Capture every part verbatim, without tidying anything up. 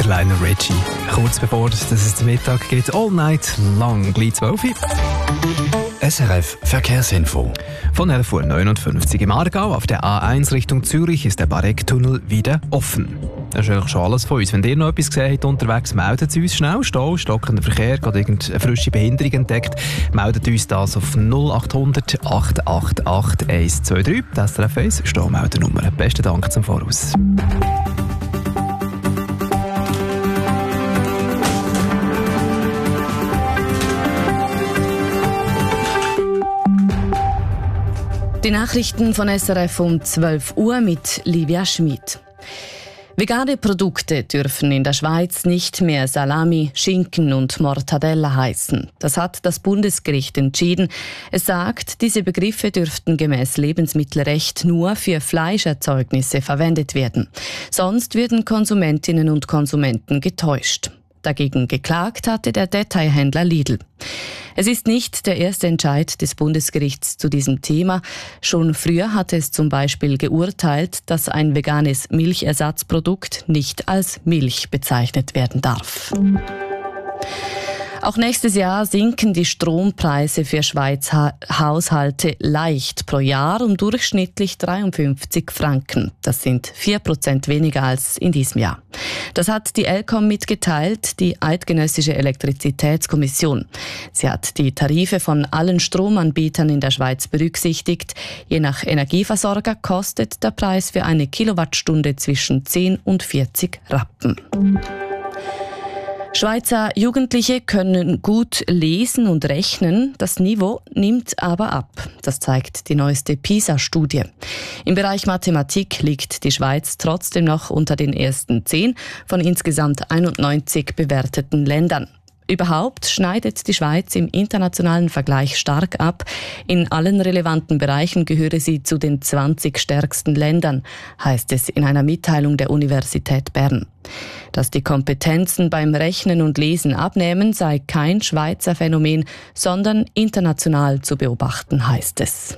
Lionel Richie. Kurz bevor es zum Mittag geht, all night lang, gleich zwölf Uhr. S R F Verkehrsinfo. Von elf Uhr neunundfünfzig im Aargau auf der A eins Richtung Zürich ist der Bareck-Tunnel wieder offen. Das ist eigentlich schon alles von uns. Wenn ihr noch etwas gesehen habt unterwegs, meldet uns schnell. Stau, stockender Verkehr, gerade irgendeine frische Behinderung entdeckt, meldet uns das auf null acht hundert acht acht acht eins zwei drei. Das ist der S R F eins Staumeldernummer. Besten Dank zum Voraus. Die Nachrichten von S R F um zwölf Uhr mit Livia Schmid. Vegane Produkte dürfen in der Schweiz nicht mehr Salami, Schinken und Mortadella heißen. Das hat das Bundesgericht entschieden. Es sagt, diese Begriffe dürften gemäß Lebensmittelrecht nur für Fleischerzeugnisse verwendet werden. Sonst würden Konsumentinnen und Konsumenten getäuscht. Dagegen geklagt hatte der Detailhändler Lidl. Es ist nicht der erste Entscheid des Bundesgerichts zu diesem Thema. Schon früher hatte es zum Beispiel geurteilt, dass ein veganes Milchersatzprodukt nicht als Milch bezeichnet werden darf. Auch nächstes Jahr sinken die Strompreise für Schweizer Haushalte leicht pro Jahr um durchschnittlich dreiundfünfzig Franken. Das sind vier Prozent weniger als in diesem Jahr. Das hat die ElCom mitgeteilt, die Eidgenössische Elektrizitätskommission. Sie hat die Tarife von allen Stromanbietern in der Schweiz berücksichtigt. Je nach Energieversorger kostet der Preis für eine Kilowattstunde zwischen zehn und vierzig Rappen. Schweizer Jugendliche können gut lesen und rechnen, das Niveau nimmt aber ab. Das zeigt die neueste PISA-Studie. Im Bereich Mathematik liegt die Schweiz trotzdem noch unter den ersten zehn von insgesamt einundneunzig bewerteten Ländern. Überhaupt schneidet die Schweiz im internationalen Vergleich stark ab. In allen relevanten Bereichen gehöre sie zu den zwanzig stärksten Ländern, heißt es in einer Mitteilung der Universität Bern. Dass die Kompetenzen beim Rechnen und Lesen abnehmen, sei kein Schweizer Phänomen, sondern international zu beobachten, heißt es.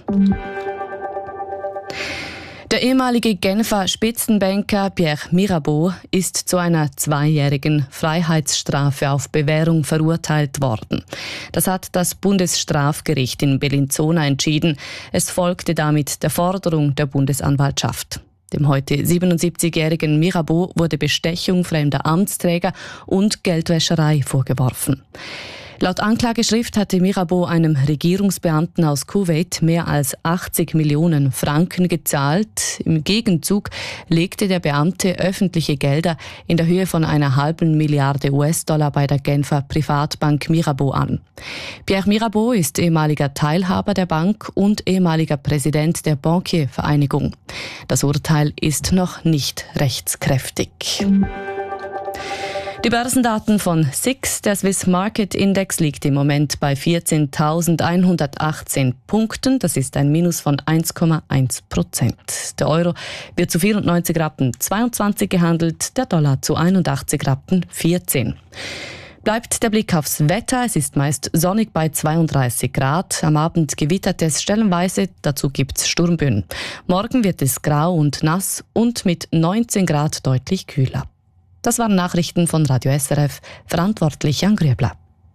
Der ehemalige Genfer Spitzenbanker Pierre Mirabeau ist zu einer zweijährigen Freiheitsstrafe auf Bewährung verurteilt worden. Das hat das Bundesstrafgericht in Bellinzona entschieden. Es folgte damit der Forderung der Bundesanwaltschaft. Dem heute siebenundsiebzigjährigen Mirabeau wurde Bestechung fremder Amtsträger und Geldwäscherei vorgeworfen. Laut Anklageschrift hatte Mirabeau einem Regierungsbeamten aus Kuwait mehr als achtzig Millionen Franken gezahlt. Im Gegenzug legte der Beamte öffentliche Gelder in der Höhe von einer halben Milliarde U S-Dollar bei der Genfer Privatbank Mirabeau an. Pierre Mirabeau ist ehemaliger Teilhaber der Bank und ehemaliger Präsident der Bankiervereinigung. Das Urteil ist noch nicht rechtskräftig. Die Börsendaten von S I X, der Swiss Market Index, liegt im Moment bei vierzehntausendeinhundertachtzehn Punkten. Das ist ein Minus von eins Komma eins Prozent. Der Euro wird zu vierundneunzig Rappen zweiundzwanzig gehandelt, der Dollar zu einundachtzig Rappen vierzehn. Bleibt der Blick aufs Wetter. Es ist meist sonnig bei zweiunddreißig Grad. Am Abend gewittert es stellenweise, dazu gibt's Sturmböen. Morgen wird es grau und nass und mit neunzehn Grad deutlich kühler. Das waren Nachrichten von Radio S R F, verantwortlich Jan Grüebler.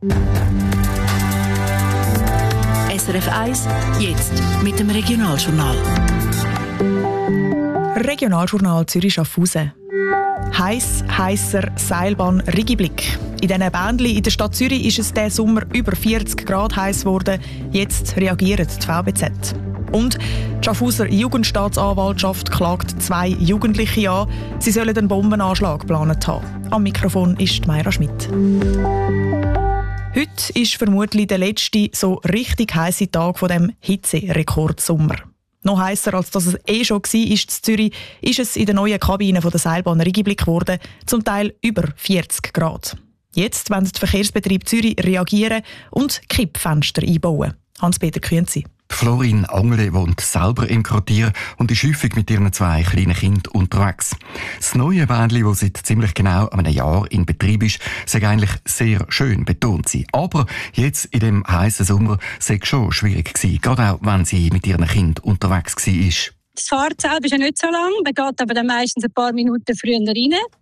S R F eins, jetzt mit dem Regionaljournal. Regionaljournal Zürich-Schaffhausen. Heiss, heisser Seilbahn Rigiblick. In diesen Bändchen in der Stadt Zürich ist es diesen Sommer über vierzig Grad heiß geworden. Jetzt reagiert die V B Z. Und die Schaffhauser Jugendstaatsanwaltschaft klagt zwei Jugendliche an. Sie sollen einen Bombenanschlag geplant haben. Am Mikrofon ist Mayra Schmidt. Heute ist vermutlich der letzte so richtig heisse Tag von dem Hitzerekordsommer. Noch heißer als das es eh schon war in Zürich, ist es in der neuen Kabine der Seilbahn Rigiblick geworden, zum Teil über vierzig Grad. Jetzt wollen die Verkehrsbetriebe Zürich reagieren und Kippfenster einbauen. Hans-Peter Künzi. Florin Angle wohnt selber im Quartier und ist häufig mit ihren zwei kleinen Kindern unterwegs. Das neue Bändchen, das seit ziemlich genau einem Jahr in Betrieb ist, sei eigentlich sehr schön, betont sie. Aber jetzt in dem heißen Sommer sei es schon schwierig gewesen, gerade auch wenn sie mit ihren Kindern unterwegs war. Das Fahrt selber ist ja nicht so lang, man geht aber dann meistens ein paar Minuten früher rein.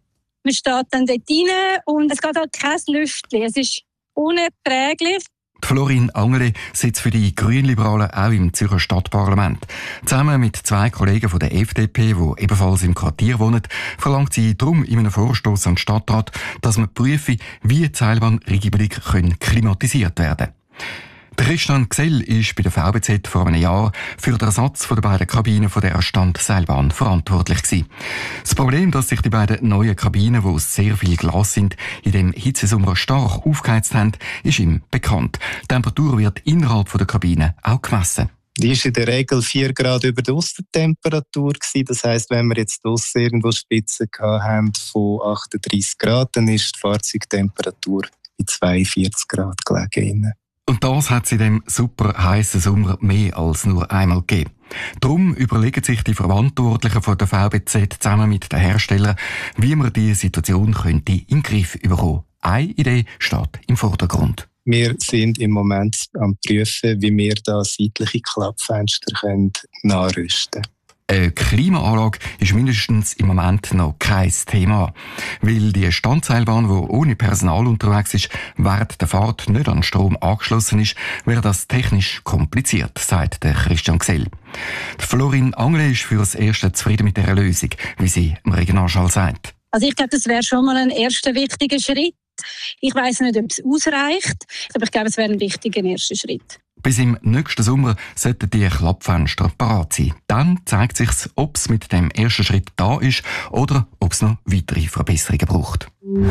Man steht dann dort rein und es geht halt kein Lüftchen. Es ist unerträglich. Florin Angeli sitzt für die Grünliberalen auch im Zürcher Stadtparlament. Zusammen mit zwei Kollegen von der F D P, die ebenfalls im Quartier wohnen, verlangt sie darum in einem Vorstoss an den Stadtrat, dass man prüfe, wie die Seilbahn Rigiblik klimatisiert werden können. Der Christian Gsell ist bei der V B Z vor einem Jahr für den Ersatz der beiden Kabinen der Erstand-Seilbahn verantwortlich gewesen. Das Problem, dass sich die beiden neuen Kabinen, die aus sehr viel Glas sind, in dem Hitzesommer stark aufgeheizt haben, ist ihm bekannt. Die Temperatur wird innerhalb der Kabine auch gemessen. Die war in der Regel vier Grad über der Aussentemperatur. Das heisst, wenn wir jetzt draussen irgendwo Spitzen haben von achtunddreissig Grad, dann ist die Fahrzeugtemperatur bei zweiundvierzig Grad gelegen. Und das hat es in dem super heißen Sommer mehr als nur einmal gegeben. Darum überlegen sich die Verantwortlichen von der V B Z zusammen mit den Herstellern, wie man diese Situation könnte in den Griff bekommen. Eine Idee steht im Vordergrund. Wir sind im Moment am prüfen, wie wir da seitliche Klappfenster können nachrüsten können. Eine Klimaanlage ist mindestens im Moment noch kein Thema. Weil die Standseilbahn, die ohne Personal unterwegs ist, während der Fahrt nicht an Strom angeschlossen ist, wäre das technisch kompliziert, sagt der Christian Gsell. Florin Angeli ist für das Erste zufrieden mit dieser Lösung, wie sie im Regionalschall sagt. Also ich glaube, das wäre schon mal ein erster wichtiger Schritt. Ich weiss nicht, ob es ausreicht, aber ich glaube, es wäre ein wichtiger erster Schritt. Bis im nächsten Sommer sollten die Klappfenster parat sein. Dann zeigt sich, ob es mit dem ersten Schritt da ist oder ob es noch weitere Verbesserungen braucht.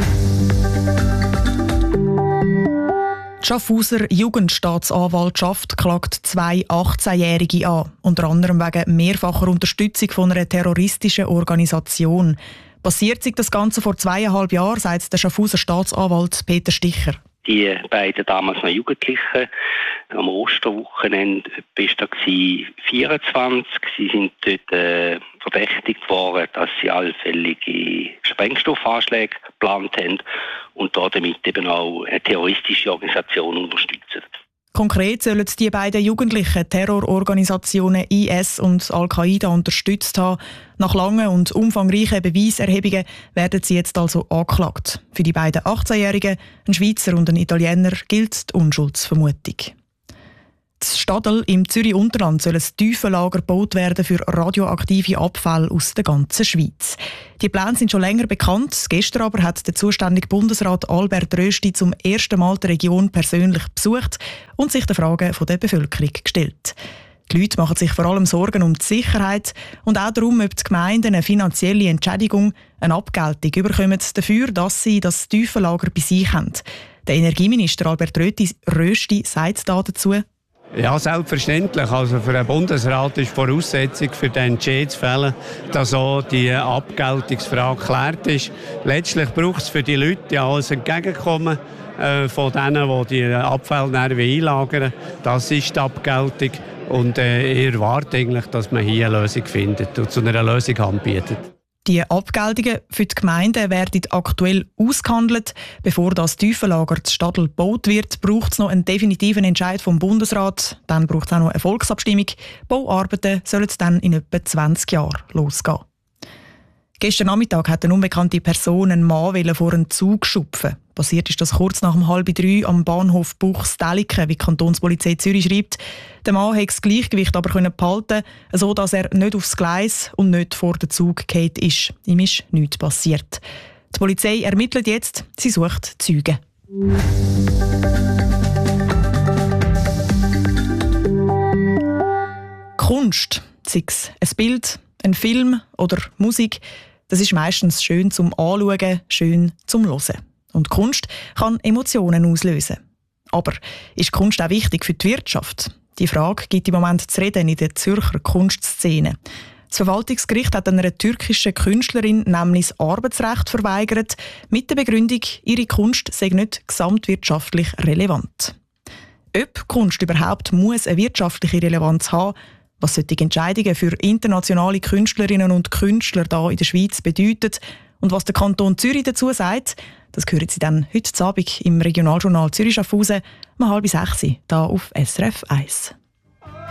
Die Schaffhauser Jugendstaatsanwaltschaft klagt zwei achtzehnjährige an, unter anderem wegen mehrfacher Unterstützung von einer terroristischen Organisation. Passiert sich das Ganze vor zweieinhalb Jahren, sagt der Schaffhauser Staatsanwalt Peter Sticher. Die beiden damals noch Jugendlichen, am Osterwochenende war da vierundzwanzig. Sie sind dort äh, verdächtigt worden, dass sie allfällige Sprengstoffanschläge geplant haben und damit eben auch eine terroristische Organisation unterstützen. Konkret sollen die beiden Jugendlichen Terrororganisationen I S und Al-Qaida unterstützt haben. Nach langen und umfangreichen Beweiserhebungen werden sie jetzt also angeklagt. Für die beiden achtzehnjährigen, ein Schweizer und ein Italiener, gilt die Unschuldsvermutung. Das Stadl im Zürich-Unterland soll ein Tiefenlager gebaut werden für radioaktive Abfälle aus der ganzen Schweiz. Die Pläne sind schon länger bekannt. Gestern aber hat der zuständige Bundesrat Albert Rösti zum ersten Mal die Region persönlich besucht und sich den Fragen der Bevölkerung gestellt. Die Leute machen sich vor allem Sorgen um die Sicherheit und auch darum, ob die Gemeinden eine finanzielle Entschädigung, eine Abgeltung bekommen dafür, dass sie das Tiefenlager bei sich haben. Der Energieminister Albert Rösti sagt dazu: Ja, selbstverständlich. Also für den Bundesrat ist die Voraussetzung für den Entscheid zu fällen, dass auch die Abgeltungsfrage geklärt ist. Letztlich braucht es für die Leute ja alles Entgegenkommen äh, von denen, die die Abfälle einlagern wollen. Das ist die Abgeltung. Und äh, ich erwarte eigentlich, dass man hier eine Lösung findet und zu einer Lösung anbietet. Die Abgeltungen für die Gemeinden werden aktuell ausgehandelt. Bevor das Tiefenlager zu Stadl gebaut wird, braucht es noch einen definitiven Entscheid vom Bundesrat. Dann braucht es auch noch eine Volksabstimmung. Bauarbeiten sollen dann in etwa zwanzig Jahren losgehen. Gestern Nachmittag hat eine unbekannte Person einen Mann vor einen Zug schupfen. Passiert ist das kurz nach um halb drei am Bahnhof Buchs-Deliken, wie die Kantonspolizei Zürich schreibt. Der Mann konnte das Gleichgewicht aber behalten, so dass er nicht aufs Gleis und nicht vor den Zug gefallen ist. Ihm ist nichts passiert. Die Polizei ermittelt jetzt, sie sucht Zeugen. Kunst, sei es ein Bild, ein Film oder Musik, das ist meistens schön zum Anschauen, schön zum Hören. Und Kunst kann Emotionen auslösen. Aber ist Kunst auch wichtig für die Wirtschaft? Die Frage gibt im Moment zu reden in der Zürcher Kunstszene. Das Verwaltungsgericht hat einer türkischen Künstlerin nämlich das Arbeitsrecht verweigert, mit der Begründung, ihre Kunst sei nicht gesamtwirtschaftlich relevant. Ob Kunst überhaupt muss eine wirtschaftliche Relevanz haben, was solche Entscheidungen für internationale Künstlerinnen und Künstler hier in der Schweiz bedeuten und was der Kanton Zürich dazu sagt, das hören Sie dann heute Abend im Regionaljournal Zürich-Schaffhausen um halb sechs hier auf S R F eins.